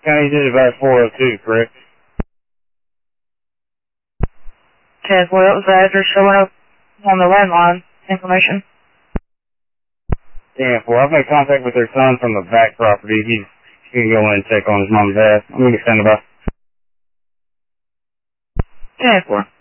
County did about 402, correct? 10-4, that was the address showing up on the landline information. 10-4, I've made contact with their son from the back property. He's going to go in and check on his mom's ass. I'm going to be standing by. 10-4.